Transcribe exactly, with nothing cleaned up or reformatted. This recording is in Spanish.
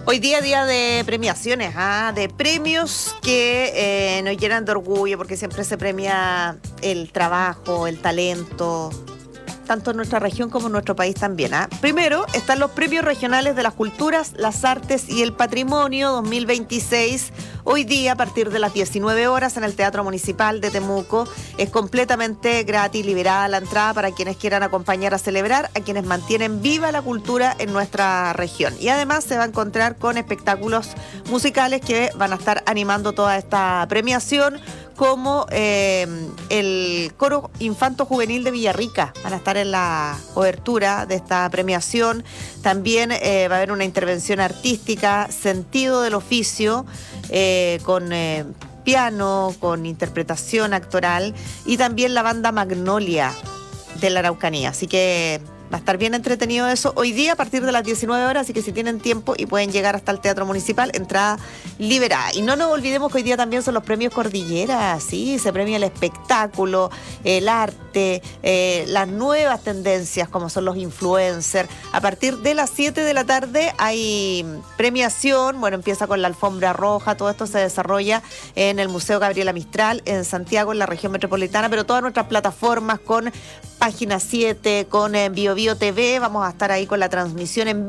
Hoy día, día de premiaciones, ¿ah? De premios que eh, nos llenan de orgullo porque siempre se premia el trabajo, el talento, tanto en nuestra región como en nuestro país también. ¿ah? Primero están los premios regionales de las culturas, las artes y el patrimonio dos mil veintiséis. Hoy día, a partir de las diecinueve horas, en el Teatro Municipal de Temuco, es completamente gratis, liberada la entrada para quienes quieran acompañar a celebrar, a quienes mantienen viva la cultura en nuestra región. Y además se va a encontrar con espectáculos musicales que van a estar animando toda esta premiación, como eh, el Coro Infanto Juvenil de Villarrica. Van a estar en la cobertura de esta premiación. También eh, va a haber una intervención artística, sentido del oficio, eh, con eh, piano, con interpretación actoral, y también la banda Magnolia de la Araucanía. Así que va a estar bien entretenido eso hoy día a partir de las diecinueve horas, así que si tienen tiempo y pueden llegar hasta el Teatro Municipal, entrada liberada. Y no nos olvidemos que hoy día también son los premios Cordillera, sí, se premia el espectáculo, el arte, eh, las nuevas tendencias como son los influencers. A partir de las siete de la tarde hay premiación, bueno, empieza con la alfombra roja, todo esto se desarrolla en el Museo Gabriela Mistral, en Santiago, en la región metropolitana, pero todas nuestras plataformas con Página siete, con eh, Bio Bio T V, vamos a estar ahí con la transmisión en